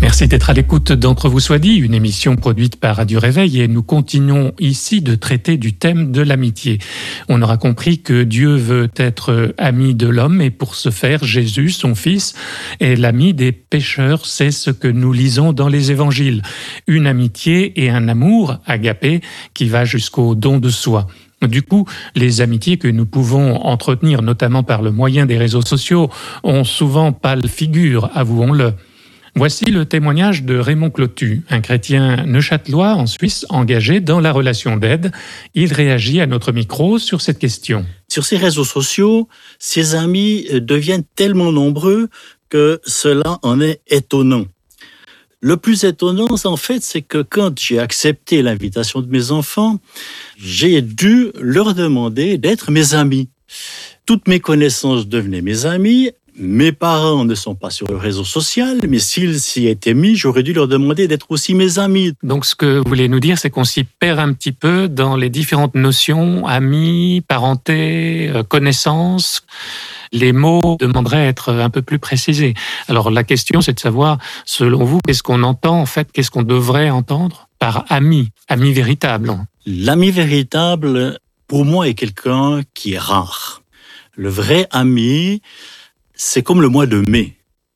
Merci d'être à l'écoute d'Entre vous soit dit, une émission produite par Radio Réveil, et nous continuons ici de traiter du thème de l'amitié. On aura compris que Dieu veut être ami de l'homme, et pour ce faire, Jésus, son fils, est l'ami des pécheurs. C'est ce que nous lisons dans les évangiles. Une amitié et un amour, agapé, qui va jusqu'au don de soi. Du coup, les amitiés que nous pouvons entretenir, notamment par le moyen des réseaux sociaux, ont souvent pâle figure, avouons-le. Voici le témoignage de Raymond Clotu, un chrétien neuchâtelois en Suisse engagé dans la relation d'aide. Il réagit à notre micro sur cette question. Sur ces réseaux sociaux, ces amis deviennent tellement nombreux que cela en est étonnant. Le plus étonnant, en fait, c'est que quand j'ai accepté l'invitation de mes enfants, j'ai dû leur demander d'être mes amis. Toutes mes connaissances devenaient mes amis. Mes parents ne sont pas sur le réseau social, mais s'ils s'y étaient mis, j'aurais dû leur demander d'être aussi mes amis. Donc ce que vous voulez nous dire, c'est qu'on s'y perd un petit peu dans les différentes notions, amis, parenté, connaissances. Les mots demanderaient à être un peu plus précisés. Alors la question, c'est de savoir, selon vous, qu'est-ce qu'on entend en fait, qu'est-ce qu'on devrait entendre par ami véritable. L'ami véritable, pour moi, est quelqu'un qui est rare. Le vrai ami, c'est comme le mois de mai.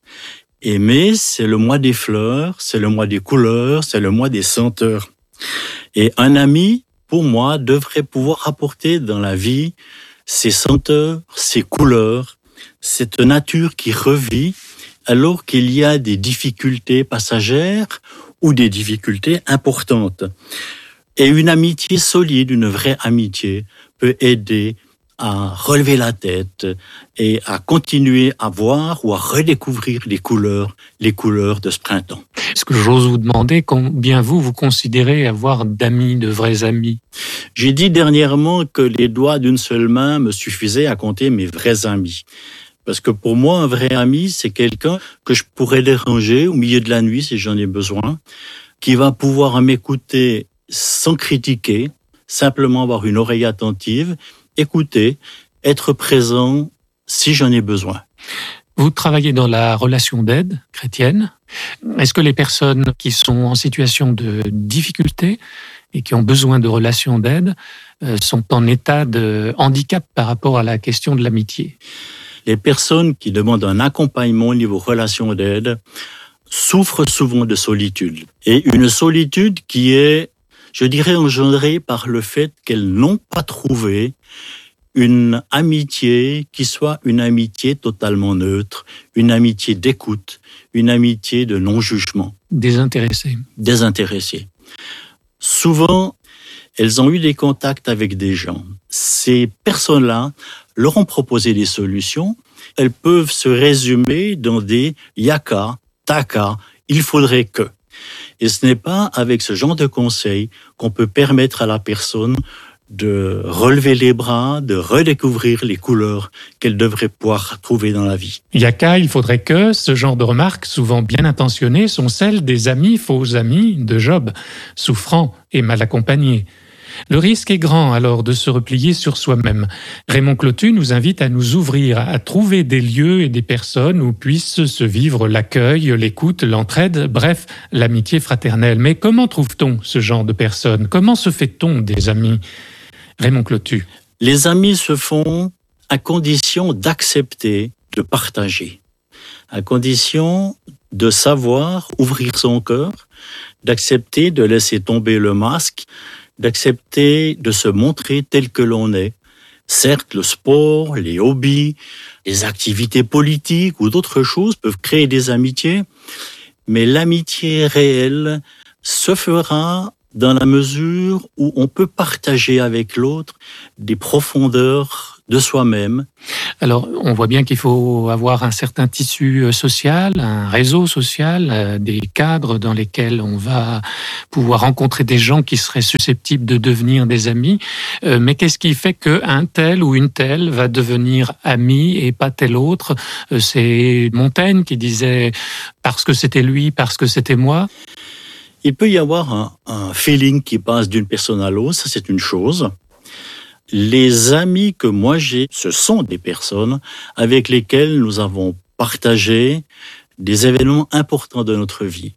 Et mai, c'est le mois des fleurs, c'est le mois des couleurs, c'est le mois des senteurs. Et un ami, pour moi, devrait pouvoir apporter dans la vie ces senteurs, ces couleurs, cette nature qui revit alors qu'il y a des difficultés passagères ou des difficultés importantes. Et une amitié solide, une vraie amitié, peut aider à relever la tête et à continuer à voir ou à redécouvrir les couleurs de ce printemps. Est-ce que j'ose vous demander combien vous considérez avoir d'amis, de vrais amis? J'ai dit dernièrement que les doigts d'une seule main me suffisaient à compter mes vrais amis. Parce que pour moi, un vrai ami, c'est quelqu'un que je pourrais déranger au milieu de la nuit si j'en ai besoin, qui va pouvoir m'écouter sans critiquer, simplement avoir une oreille attentive, écouter, être présent si j'en ai besoin. Vous travaillez dans la relation d'aide chrétienne. Est-ce que les personnes qui sont en situation de difficulté et qui ont besoin de relations d'aide sont en état de handicap par rapport à la question de l'amitié? Les personnes qui demandent un accompagnement au niveau relation d'aide souffrent souvent de solitude. Et une solitude qui est, je dirais, engendrée par le fait qu'elles n'ont pas trouvé une amitié qui soit une amitié totalement neutre, une amitié d'écoute, une amitié de non-jugement. Désintéressée. Souvent, elles ont eu des contacts avec des gens. Ces personnes-là leur ont proposé des solutions. Elles peuvent se résumer dans des yaka, taka, il faudrait que. Et ce n'est pas avec ce genre de conseils qu'on peut permettre à la personne de relever les bras, de redécouvrir les couleurs qu'elle devrait pouvoir trouver dans la vie. Yaka, il faudrait que, ce genre de remarques, souvent bien intentionnées, sont celles des amis, faux amis de Job, souffrants et mal accompagnés. Le risque est grand alors de se replier sur soi-même. Raymond Clotu nous invite à nous ouvrir, à trouver des lieux et des personnes où puisse se vivre l'accueil, l'écoute, l'entraide, bref, l'amitié fraternelle. Mais comment trouve-t-on ce genre de personnes? Comment se fait-on des amis? Raymond Clotu. Les amis se font à condition d'accepter, de partager, à condition de savoir ouvrir son cœur, d'accepter de laisser tomber le masque, d'accepter de se montrer tel que l'on est. Certes, le sport, les hobbies, les activités politiques ou d'autres choses peuvent créer des amitiés, mais l'amitié réelle se fera dans la mesure où on peut partager avec l'autre des profondeurs de soi-même. Alors, on voit bien qu'il faut avoir un certain tissu social, un réseau social, des cadres dans lesquels on va pouvoir rencontrer des gens qui seraient susceptibles de devenir des amis. Mais qu'est-ce qui fait qu'un tel ou une telle va devenir ami et pas tel autre? C'est Montaigne qui disait « parce que c'était lui, parce que c'était moi ». Il peut y avoir un feeling qui passe d'une personne à l'autre, ça c'est une chose. Les amis que moi j'ai, ce sont des personnes avec lesquelles nous avons partagé des événements importants de notre vie.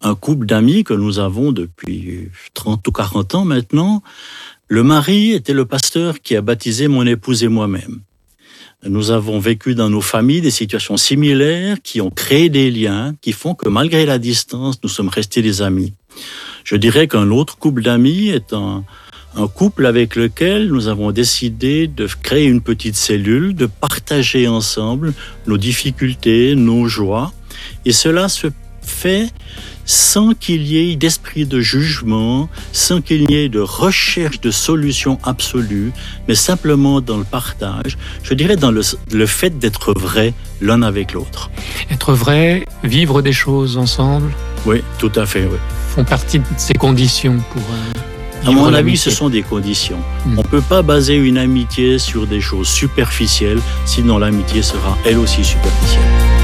un couple d'amis que nous avons depuis 30 ou 40 ans maintenant. Le mari était le pasteur qui a baptisé mon épouse et moi-même. Nous avons vécu dans nos familles des situations similaires qui ont créé des liens, qui font que malgré la distance, nous sommes restés des amis. Je dirais qu'un autre couple d'amis est un couple avec lequel nous avons décidé de créer une petite cellule, de partager ensemble nos difficultés, nos joies. Et cela se fait sans qu'il y ait d'esprit de jugement, sans qu'il y ait de recherche de solutions absolues, mais simplement dans le partage, je dirais dans le fait d'être vrai l'un avec l'autre. Être vrai, vivre des choses ensemble. Oui, tout à fait, oui. Font partie de ces conditions pour à mon avis, ce sont des conditions. On ne peut pas baser une amitié sur des choses superficielles, sinon l'amitié sera elle aussi superficielle.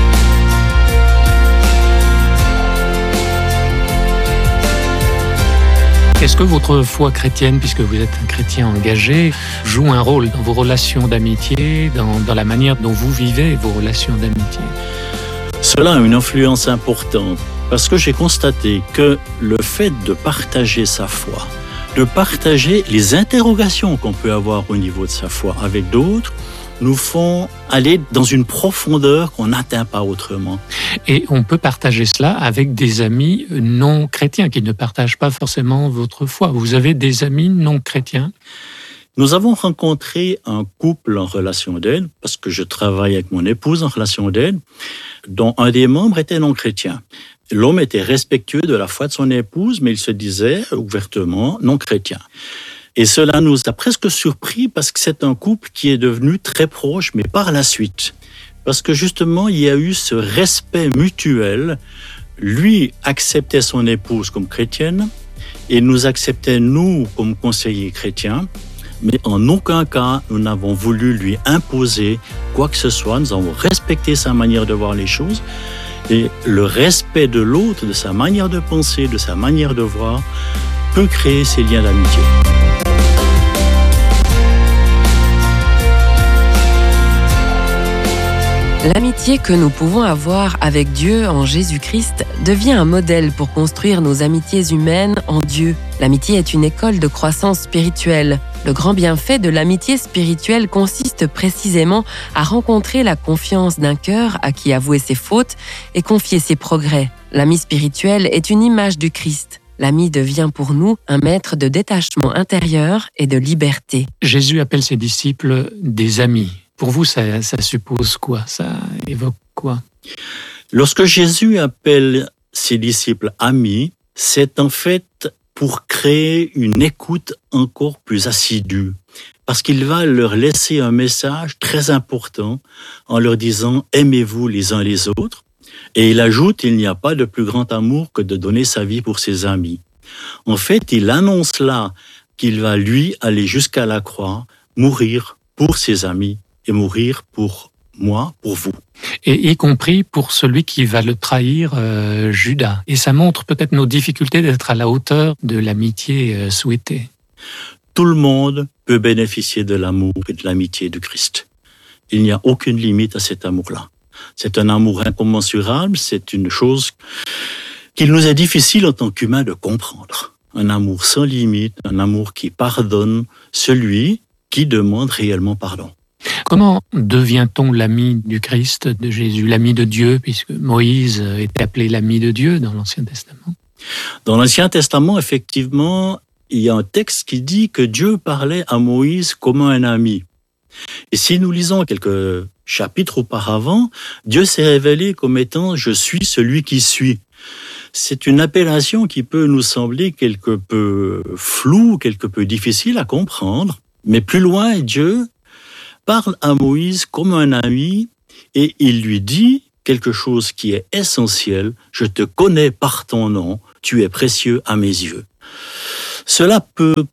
Est-ce que votre foi chrétienne, puisque vous êtes un chrétien engagé, joue un rôle dans vos relations d'amitié, dans la manière dont vous vivez vos relations d'amitié ? Cela a une influence importante, parce que j'ai constaté que le fait de partager sa foi, de partager les interrogations qu'on peut avoir au niveau de sa foi avec d'autres, nous font aller dans une profondeur qu'on n'atteint pas autrement. Et on peut partager cela avec des amis non chrétiens qui ne partagent pas forcément votre foi. Vous avez des amis non chrétiens ? Nous avons rencontré un couple en relation d'aide, parce que je travaille avec mon épouse en relation d'aide, dont un des membres était non chrétien. L'homme était respectueux de la foi de son épouse, mais il se disait ouvertement non chrétien. Et cela nous a presque surpris parce que c'est un couple qui est devenu très proche, mais par la suite. Parce que justement, il y a eu ce respect mutuel. Lui acceptait son épouse comme chrétienne et nous acceptait, nous, comme conseillers chrétiens. Mais en aucun cas, nous n'avons voulu lui imposer quoi que ce soit. Nous avons respecté sa manière de voir les choses. Et le respect de l'autre, de sa manière de penser, de sa manière de voir, peut créer ces liens d'amitié. L'amitié que nous pouvons avoir avec Dieu en Jésus-Christ devient un modèle pour construire nos amitiés humaines en Dieu. L'amitié est une école de croissance spirituelle. Le grand bienfait de l'amitié spirituelle consiste précisément à rencontrer la confiance d'un cœur à qui avouer ses fautes et confier ses progrès. L'ami spirituel est une image du Christ. L'ami devient pour nous un maître de détachement intérieur et de liberté. Jésus appelle ses disciples des amis. Pour vous, ça suppose quoi ? Ça évoque quoi ? Lorsque Jésus appelle ses disciples amis, c'est en fait pour créer une écoute encore plus assidue. Parce qu'il va leur laisser un message très important en leur disant « Aimez-vous les uns les autres ». Et il ajoute « Il n'y a pas de plus grand amour que de donner sa vie pour ses amis ». En fait, il annonce là qu'il va lui aller jusqu'à la croix, mourir pour ses amis et mourir pour moi, pour vous. Et y compris pour celui qui va le trahir, Judas. Et ça montre peut-être nos difficultés d'être à la hauteur de l'amitié souhaitée. Tout le monde peut bénéficier de l'amour et de l'amitié de Christ. Il n'y a aucune limite à cet amour-là. C'est un amour incommensurable, c'est une chose qu'il nous est difficile en tant qu'humains de comprendre. Un amour sans limite, un amour qui pardonne celui qui demande réellement pardon. Comment devient-on l'ami du Christ, de Jésus, l'ami de Dieu, puisque Moïse était appelé l'ami de Dieu dans l'Ancien Testament ? Dans l'Ancien Testament, effectivement, il y a un texte qui dit que Dieu parlait à Moïse comme un ami. Et si nous lisons quelques chapitres auparavant, Dieu s'est révélé comme étant « Je suis celui qui suis ». C'est une appellation qui peut nous sembler quelque peu floue, quelque peu difficile à comprendre. Mais plus loin, Dieu parle à Moïse comme un ami et il lui dit quelque chose qui est essentiel. « Je te connais par ton nom, tu es précieux à mes yeux ». Cela peut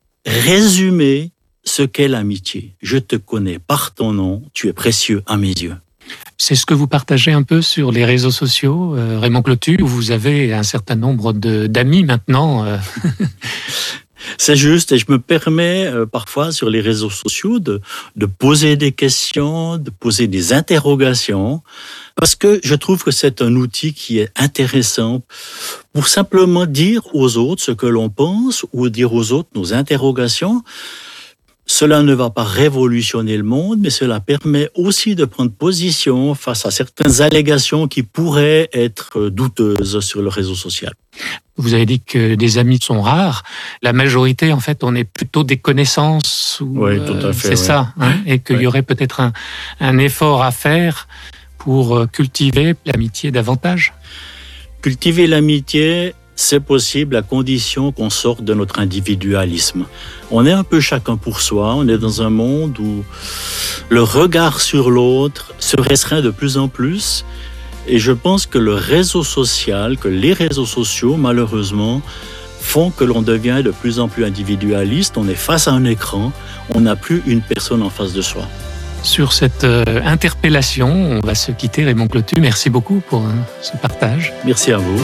résumer ce qu'est l'amitié. « Je te connais par ton nom, tu es précieux à mes yeux ». C'est ce que vous partagez un peu sur les réseaux sociaux, Raymond Clotu, où vous avez un certain nombre d'amis maintenant. C'est juste, et je me permets parfois sur les réseaux sociaux de poser des questions, de poser des interrogations, parce que je trouve que c'est un outil qui est intéressant pour simplement dire aux autres ce que l'on pense ou dire aux autres nos interrogations. Cela ne va pas révolutionner le monde, mais cela permet aussi de prendre position face à certaines allégations qui pourraient être douteuses sur le réseau social. Vous avez dit que des amis sont rares. La majorité, en fait, on est plutôt des connaissances. Oui, tout à fait. C'est ça. Hein, et qu'il y aurait peut-être un effort à faire pour cultiver l'amitié davantage. Cultiver l'amitié, c'est possible à condition qu'on sorte de notre individualisme. On est un peu chacun pour soi, on est dans un monde où le regard sur l'autre se restreint de plus en plus. Et je pense que les réseaux sociaux, malheureusement, font que l'on devient de plus en plus individualiste. On est face à un écran, on n'a plus une personne en face de soi. Sur cette interpellation, on va se quitter. Raymond Clotu, merci beaucoup pour ce partage. Merci à vous.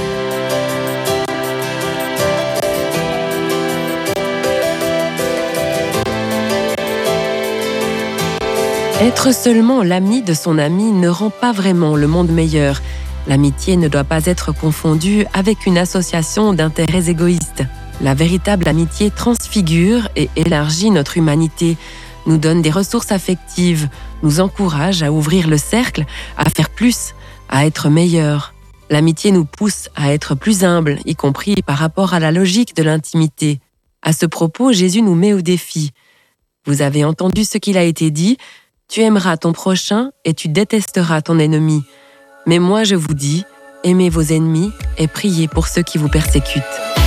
Être seulement l'ami de son ami ne rend pas vraiment le monde meilleur. L'amitié ne doit pas être confondue avec une association d'intérêts égoïstes. La véritable amitié transfigure et élargit notre humanité, nous donne des ressources affectives, nous encourage à ouvrir le cercle, à faire plus, à être meilleur. L'amitié nous pousse à être plus humbles, y compris par rapport à la logique de l'intimité. À ce propos, Jésus nous met au défi. Vous avez entendu ce qu'il a été dit, tu aimeras ton prochain et tu détesteras ton ennemi. Mais moi je vous dis, aimez vos ennemis et priez pour ceux qui vous persécutent.